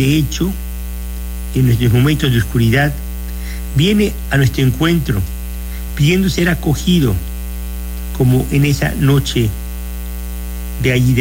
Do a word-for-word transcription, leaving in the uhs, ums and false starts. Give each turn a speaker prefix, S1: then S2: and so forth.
S1: De hecho, en nuestros momentos de oscuridad, viene a nuestro encuentro, pidiendo ser acogido, como en esa noche de allí del